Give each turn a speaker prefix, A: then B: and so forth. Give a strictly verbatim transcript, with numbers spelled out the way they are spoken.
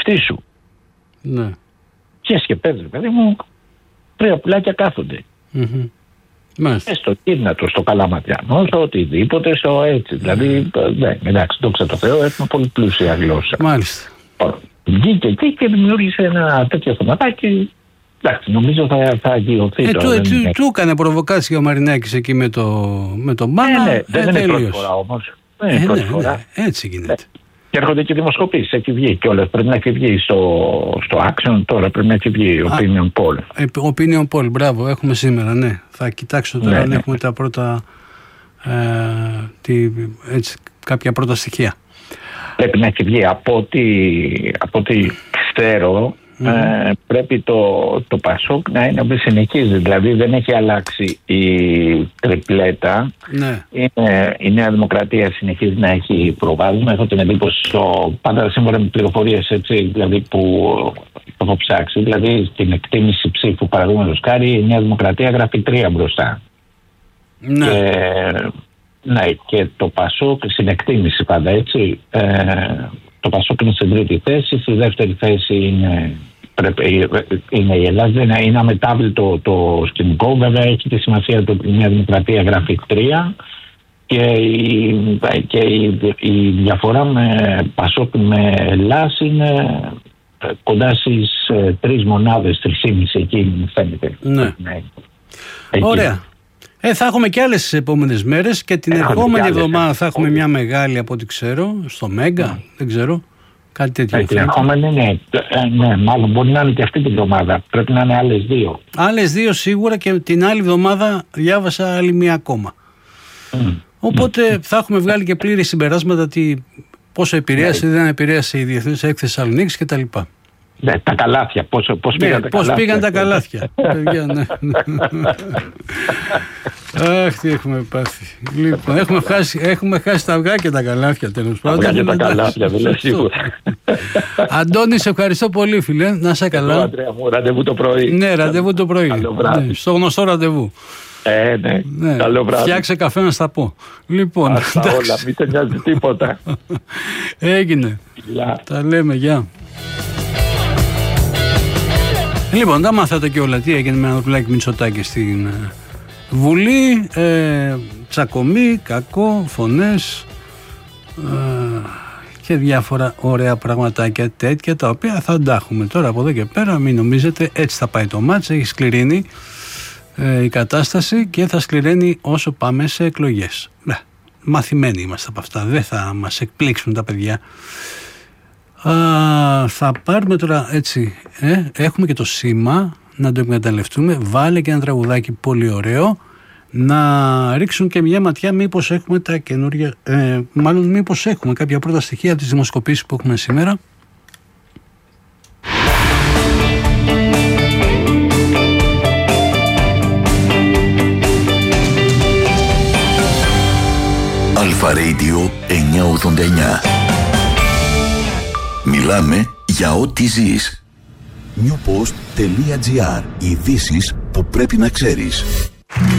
A: εαυτή σου.
B: Ναι.
A: Και σκεπές, παιδί μου, τρία πουλάκια κάθονται.
B: Mm-hmm. Μάλιστα.
A: Στο Κύρνατο, στο Καλαματιανό, στο οτιδήποτε, στο έτσι. Δηλαδή, ναι, εντάξει, δόξα τω Θεώ, έχουμε πολύ πλούσια γλώσσα.
B: Μάλιστα.
A: Βγήκε εκεί και δημιούργησε ένα τέτοιο θεματάκι. Εντάξει, νομίζω θα, θα αγγιωθεί
B: ε,
A: τώρα.
B: Του, του, του έκανε προβοκάτσια ο Μαρινάκης εκεί με το, με το Μάνα.
A: Ε, ναι, δεν
B: ε,
A: είναι πρώτη φορά όμως. Δεν είναι
B: ε,
A: πρώτη
B: ναι,
A: φορά.
B: Ναι, έτσι γίνεται. Ε,
A: και έρχονται και δημοσκοπήσεις, έχει βγει κιόλας. Πρέπει να έχει βγει στο, στο Action, τώρα πρέπει να έχει βγει ο Opinion Poll.
B: Ο Opinion Poll, μπράβο, έχουμε σήμερα, ναι. Θα κοιτάξω τώρα ναι, αν ναι. έχουμε τα πρώτα, ε, τη, έτσι, κάποια πρώτα στοιχεία.
A: Πρέπει να έχει βγει από ό,τι, από ό,τι ξέρω. Mm-hmm. Ε, πρέπει το, το Πασόκ να είναι συνεχίζει, δηλαδή δεν έχει αλλάξει η τριπλέτα.
B: Ναι.
A: Είναι, η Νέα Δημοκρατία συνεχίζει να έχει προβάδισμα. Έχω την εντύπωση στο, πάντα σύμφωνα με πληροφορίες έτσι, δηλαδή που το έχω ψάξει, δηλαδή στην εκτίμηση ψήφου παραδείγματος χάρη η Νέα Δημοκρατία γράφει τρία μπροστά.
B: Ναι.
A: Και, ναι, και το Πασόκ στην εκτίμηση πάντα έτσι. Ε, Το Πασόκ είναι στην τρίτη θέση, στη δεύτερη θέση είναι, πρέπει, είναι η Ελλάδα, είναι, είναι αμετάβλητο το σκηνικό, βέβαια έχει τη σημασία ότι η Νέα Δημοκρατία γράφει τρία και, η, και η, η διαφορά με Πασόκ με Ελλάς είναι κοντά στις ε, τρεις μονάδες, τρεις και μισή εκεί μου φαίνεται.
B: Ναι. Ναι. Ωραία. Ε, θα έχουμε και άλλες τις επόμενες μέρες και την Έχουμε ερχόμενη εβδομάδα θα έχουμε μια μεγάλη από ό,τι ξέρω, στο Μέγκα, mm. δεν ξέρω, κάτι τέτοιο.
A: Ε, την ερχόμενη, ναι, ε, ναι, μάλλον μπορεί να είναι και αυτή την εβδομάδα, πρέπει να είναι άλλες δύο.
B: Άλλες δύο σίγουρα και την άλλη εβδομάδα διάβασα άλλη μία ακόμα. Mm. Οπότε mm. θα έχουμε βγάλει και πλήρη συμπεράσματα τι, πόσο επηρέασε ή δεν επηρέασε η Διεθνής Έκθεση Θεσσαλονίκης κτλ.
A: Ναι, τα καλάθια, πώς, πώς πήγαν, ναι, τα,
B: πώς
A: καλάθια.
B: πήγαν τα καλάθια. Παιδιά, ναι. Αχ, τι έχουμε πάθει. Λοιπόν, έχουμε χάσει, έχουμε χάσει τα αυγά και τα καλάθια τέλος πάντων.
A: Τα αυγά και τα καλάθια, δηλαδή σίγουρα.
B: Αντώνη, σε ευχαριστώ πολύ, φίλε. Να είσαι καλά.
A: Εγώ, Αντρέα μου, ραντεβού το πρωί.
B: Ναι, ραντεβού το πρωί. Ναι, στο γνωστό ραντεβού.
A: Ε, ναι. ναι. Καλό βράδυ.
B: Φτιάξε καφέ να στα πω. Λοιπόν,
A: Άστα όλα, μην σε νοιάζει τίποτα.
B: Έγινε.
A: Γεια.
B: Τα λέμε, γεια. Λοιπόν, τα μάθατε και όλα τι έγινε με Ανδρουλάκη Μητσοτάκη στην Βουλή. Ε, τσακωμοί, κακό, φωνές ε, και διάφορα ωραία πραγματάκια τέτοια τα οποία θα αντάχουμε τώρα από εδώ και πέρα. Μην νομίζετε, έτσι θα πάει το μάτς. Έχει σκληρύνει ε, η κατάσταση και θα σκληραίνει όσο πάμε σε εκλογές. Ε, μαθημένοι είμαστε από αυτά, δεν θα μας εκπλήξουν τα παιδιά. Α, θα πάρουμε τώρα έτσι, ε, έχουμε και το σήμα να το εκμεταλλευτούμε. Βάλε και ένα τραγουδάκι πολύ ωραίο να ρίξουν και μια ματιά μήπως έχουμε τα καινούργια, ε, μάλλον μήπως έχουμε κάποια πρώτα στοιχεία από τις δημοσκοπήσεις που έχουμε σήμερα.
C: Αλφα Radio εννιακόσια ογδόντα εννιά. Μιλάμε για ό,τι ζεις. newpost.gr. Ειδήσεις που πρέπει να ξέρεις.